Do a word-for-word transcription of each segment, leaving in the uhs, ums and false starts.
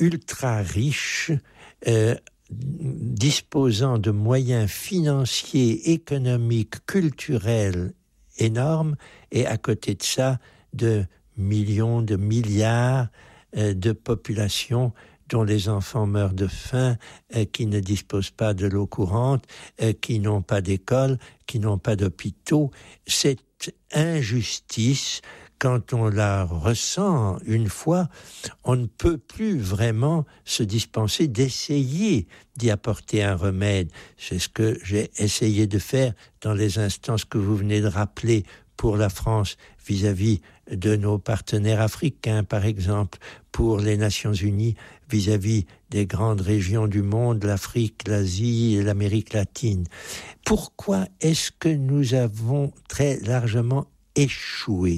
ultra riche, euh, disposant de moyens financiers, économiques, culturels énormes, et à côté de ça, de millions, de milliards euh, de populations dont les enfants meurent de faim, euh, qui ne disposent pas de l'eau courante, euh, qui n'ont pas d'école, qui n'ont pas d'hôpitaux. Cette injustice, quand on la ressent une fois, on ne peut plus vraiment se dispenser d'essayer d'y apporter un remède. C'est ce que j'ai essayé de faire dans les instances que vous venez de rappeler pour la France vis-à-vis de nos partenaires africains, par exemple, pour les Nations Unies vis-à-vis des grandes régions du monde, l'Afrique, l'Asie et l'Amérique latine. Pourquoi est-ce que nous avons très largement échoué ?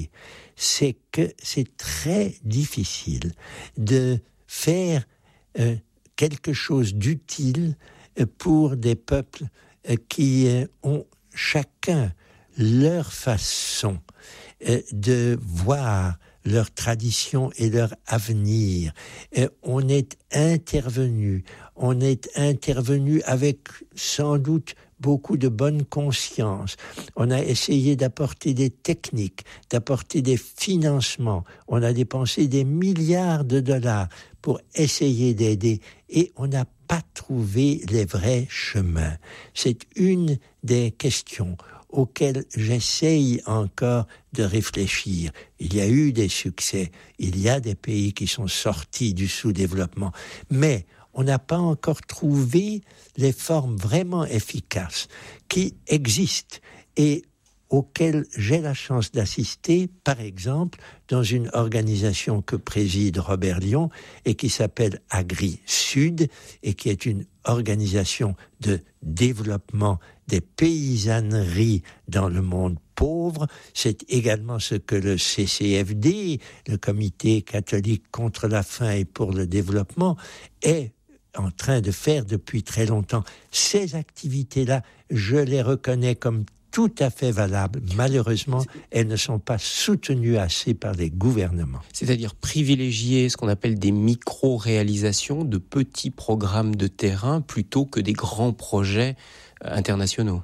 C'est que c'est très difficile de faire euh, quelque chose d'utile pour des peuples euh, qui euh, ont chacun leur façon euh, de voir leur tradition et leur avenir. Euh, on est intervenu, on est intervenu avec sans doute beaucoup de bonne conscience. On a essayé d'apporter des techniques, d'apporter des financements. On a dépensé des milliards de dollars pour essayer d'aider et on n'a pas trouvé les vrais chemins. C'est une des questions auxquelles j'essaye encore de réfléchir. Il y a eu des succès, il y a des pays qui sont sortis du sous-développement, mais on n'a pas encore trouvé les formes vraiment efficaces qui existent et auxquelles j'ai la chance d'assister, par exemple, dans une organisation que préside Robert Lyon et qui s'appelle Agri-Sud et qui est une organisation de développement des paysanneries dans le monde pauvre. C'est également ce que le C C F D, le Comité catholique contre la faim et pour le développement, est en train de faire depuis très longtemps. Ces activités-là, je les reconnais comme tout à fait valables. Malheureusement, elles ne sont pas soutenues assez par les gouvernements. C'est-à-dire privilégier ce qu'on appelle des micro-réalisations, de petits programmes de terrain, plutôt que des grands projets internationaux.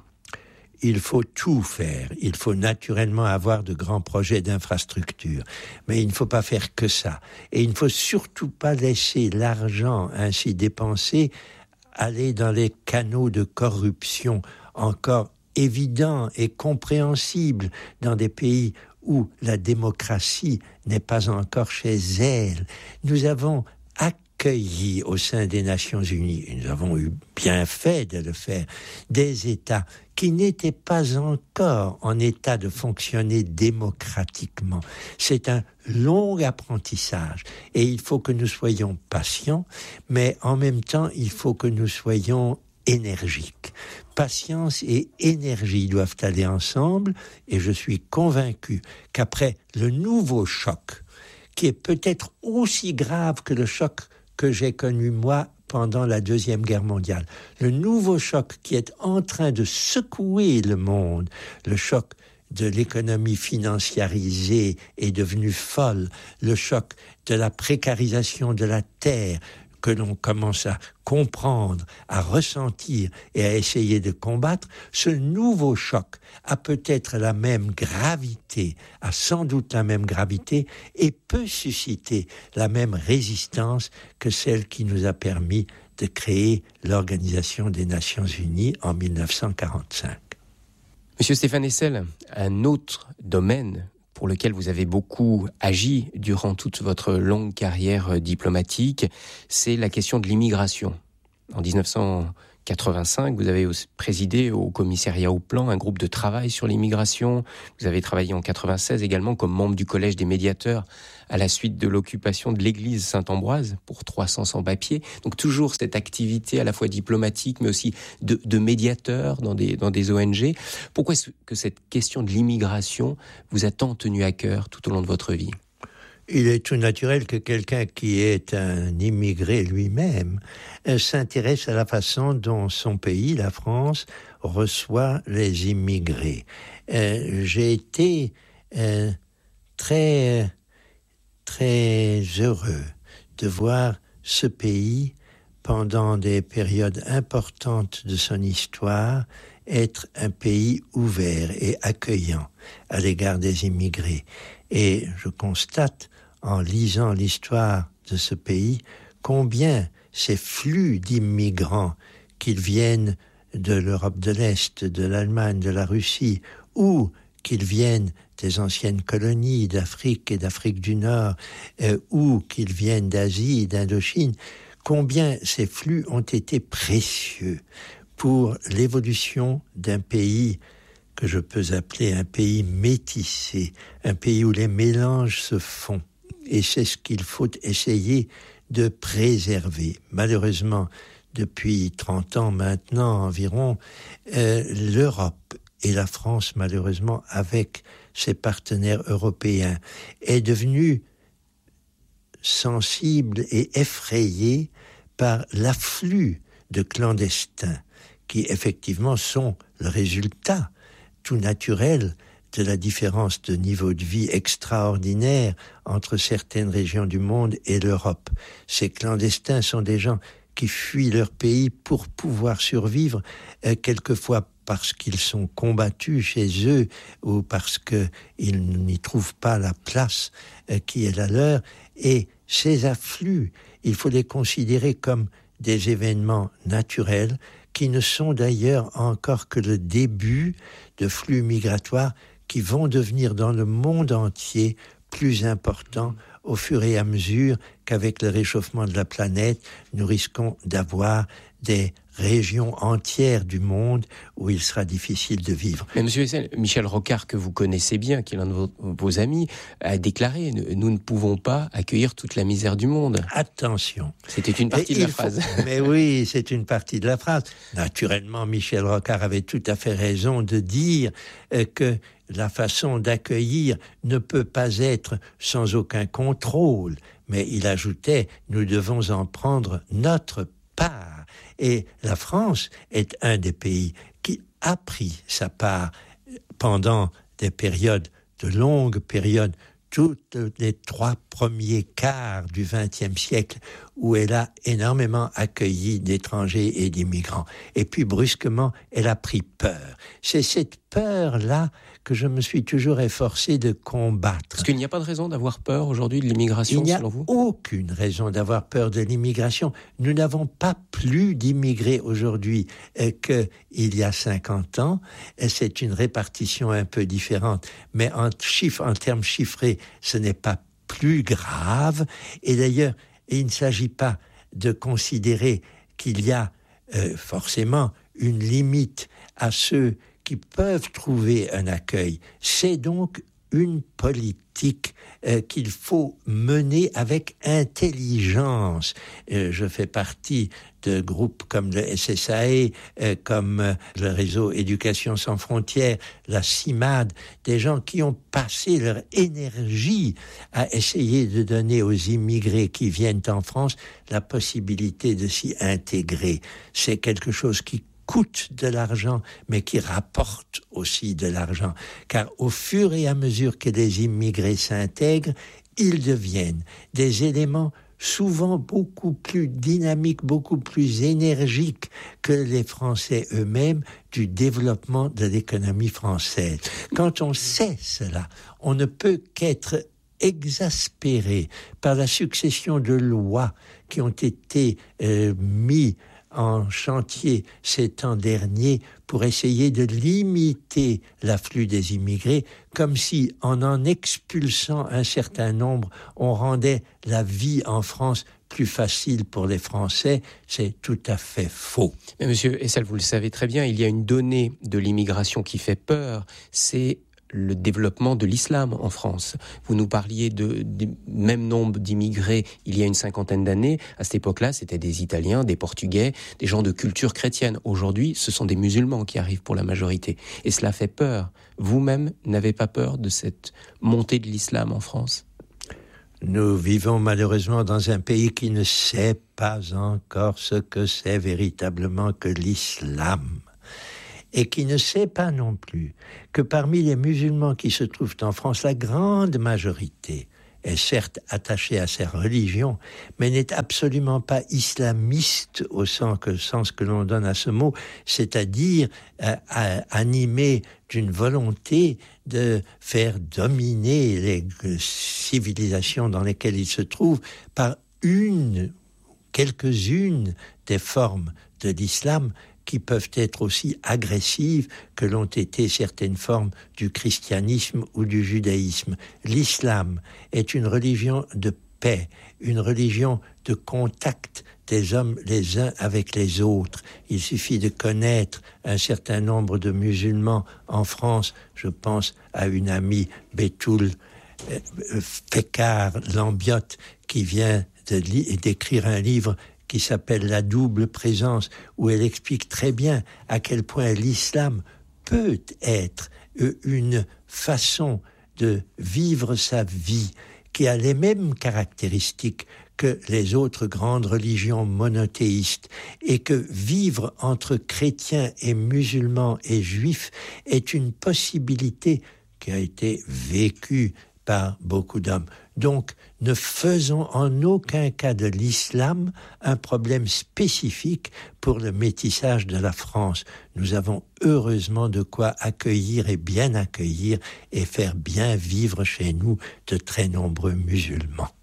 Il faut tout faire. Il faut naturellement avoir de grands projets d'infrastructure. Mais il ne faut pas faire que ça. Et il ne faut surtout pas laisser l'argent ainsi dépensé aller dans les canaux de corruption encore évidents et compréhensibles dans des pays où la démocratie n'est pas encore chez elle. Nous avons accueilli au sein des Nations Unies, et nous avons eu bien fait de le faire, des États qui n'étaient pas encore en état de fonctionner démocratiquement. C'est un long apprentissage et il faut que nous soyons patients, mais en même temps, il faut que nous soyons énergiques. Patience et énergie doivent aller ensemble et je suis convaincu qu'après le nouveau choc, qui est peut-être aussi grave que le choc que j'ai connu moi pendant la Deuxième Guerre mondiale. Le nouveau choc qui est en train de secouer le monde, le choc de l'économie financiarisée est devenue folle, le choc de la précarisation de la terre que l'on commence à comprendre, à ressentir et à essayer de combattre, ce nouveau choc a peut-être la même gravité, a sans doute la même gravité et peut susciter la même résistance que celle qui nous a permis de créer l'Organisation des Nations Unies en dix-neuf cent quarante-cinq. Monsieur Stéphane Hessel, un autre domaine pour lequel vous avez beaucoup agi durant toute votre longue carrière diplomatique, c'est la question de l'immigration. En dix-neuf cent quatre-vingt-cinq, vous avez présidé au commissariat au plan un groupe de travail sur l'immigration. Vous avez travaillé en quatre-vingt-seize également comme membre du collège des médiateurs à la suite de l'occupation de l'église Saint-Ambroise pour trois cents sans-papiers. Donc toujours cette activité à la fois diplomatique mais aussi de, de médiateur dans des, dans des O N G. Pourquoi est-ce que cette question de l'immigration vous a tant tenu à cœur tout au long de votre vie ? Il est tout naturel que quelqu'un qui est un immigré lui-même euh, s'intéresse à la façon dont son pays, la France, reçoit les immigrés. Euh, j'ai été euh, très, très heureux de voir ce pays, pendant des périodes importantes de son histoire, être un pays ouvert et accueillant à l'égard des immigrés. Et je constate, en lisant l'histoire de ce pays, combien ces flux d'immigrants, qu'ils viennent de l'Europe de l'Est, de l'Allemagne, de la Russie, ou qu'ils viennent des anciennes colonies d'Afrique et d'Afrique du Nord, euh, ou qu'ils viennent d'Asie, d'Indochine, combien ces flux ont été précieux pour l'évolution d'un pays que je peux appeler un pays métissé, un pays où les mélanges se font. Et c'est ce qu'il faut essayer de préserver. Malheureusement, depuis trente ans maintenant environ, euh, l'Europe et la France, malheureusement, avec ses partenaires européens, est devenue sensible et effrayée par l'afflux de clandestins qui, effectivement, sont le résultat tout naturel de la différence de niveau de vie extraordinaire entre certaines régions du monde et l'Europe. Ces clandestins sont des gens qui fuient leur pays pour pouvoir survivre, euh, quelquefois parce qu'ils sont combattus chez eux ou parce qu'ils n'y trouvent pas la place euh, qui est la leur. Et ces afflux, il faut les considérer comme des événements naturels qui ne sont d'ailleurs encore que le début de flux migratoires qui vont devenir dans le monde entier plus importants au fur et à mesure qu'avec le réchauffement de la planète, nous risquons d'avoir des régions entières du monde où il sera difficile de vivre. Mais Monsieur Hessel, Michel Rocard, que vous connaissez bien, qui est l'un de vos, vos amis, a déclaré « Nous ne pouvons pas accueillir toute la misère du monde ». Attention. C'était une partie de la faut... phrase. Mais oui, c'est une partie de la phrase. Naturellement, Michel Rocard avait tout à fait raison de dire euh, que la façon d'accueillir ne peut pas être sans aucun contrôle. Mais il ajoutait « Nous devons en prendre notre part ». Et la France est un des pays qui a pris sa part pendant des périodes, de longues périodes, toutes les trois premiers quarts du vingtième siècle, où elle a énormément accueilli d'étrangers et d'immigrants. Et puis brusquement, elle a pris peur. C'est cette peur-là que je me suis toujours efforcé de combattre. Est-ce qu'il n'y a pas de raison d'avoir peur aujourd'hui de l'immigration, selon vous ? Il n'y a aucune raison d'avoir peur de l'immigration. Nous n'avons pas plus d'immigrés aujourd'hui euh, qu'il y a cinquante ans. Et c'est une répartition un peu différente. Mais en, chiffre, en termes chiffrés, ce n'est pas plus grave. Et d'ailleurs, il ne s'agit pas de considérer qu'il y a euh, forcément une limite à ceux qui peuvent trouver un accueil. C'est donc une politique euh, qu'il faut mener avec intelligence. Euh, je fais partie de groupes comme le S S A E, euh, comme euh, le réseau Éducation sans frontières, la CIMAD, des gens qui ont passé leur énergie à essayer de donner aux immigrés qui viennent en France la possibilité de s'y intégrer. C'est quelque chose qui coûte de l'argent, mais qui rapporte aussi de l'argent. Car au fur et à mesure que les immigrés s'intègrent, ils deviennent des éléments souvent beaucoup plus dynamiques, beaucoup plus énergiques que les Français eux-mêmes du développement de l'économie française. Quand on sait cela, on ne peut qu'être exaspéré par la succession de lois qui ont été euh, mises en chantier ces temps derniers pour essayer de limiter l'afflux des immigrés, comme si, en en expulsant un certain nombre, on rendait la vie en France plus facile pour les Français. C'est tout à fait faux. Mais monsieur Hessel, vous le savez très bien, il y a une donnée de l'immigration qui fait peur, c'est le développement de l'islam en France. Vous nous parliez de, du même nombre d'immigrés il y a une cinquantaine d'années. À cette époque-là, c'était des Italiens, des Portugais, des gens de culture chrétienne. Aujourd'hui, ce sont des musulmans qui arrivent pour la majorité. Et cela fait peur. Vous-même n'avez pas peur de cette montée de l'islam en France ? Nous vivons malheureusement dans un pays qui ne sait pas encore ce que c'est véritablement que l'islam. Et qui ne sait pas non plus que parmi les musulmans qui se trouvent en France, la grande majorité est certes attaché à sa religion, mais n'est absolument pas islamiste au sens que, sens que l'on donne à ce mot, c'est-à-dire euh, animé d'une volonté de faire dominer les civilisations dans lesquelles il se trouve par une, quelques-unes des formes de l'islam qui peuvent être aussi agressives que l'ont été certaines formes du christianisme ou du judaïsme. L'islam est une religion de paix, une religion de contact des hommes les uns avec les autres. Il suffit de connaître un certain nombre de musulmans en France. Je pense à une amie, Bétoul Fécard Lambiotte, qui vient de li- d'écrire un livre qui s'appelle La double présence, où elle explique très bien à quel point l'islam peut être une façon de vivre sa vie qui a les mêmes caractéristiques que les autres grandes religions monothéistes, et que vivre entre chrétiens et musulmans et juifs est une possibilité qui a été vécue par beaucoup d'hommes. Donc, ne faisons en aucun cas de l'islam un problème spécifique pour le métissage de la France. Nous avons heureusement de quoi accueillir et bien accueillir et faire bien vivre chez nous de très nombreux musulmans.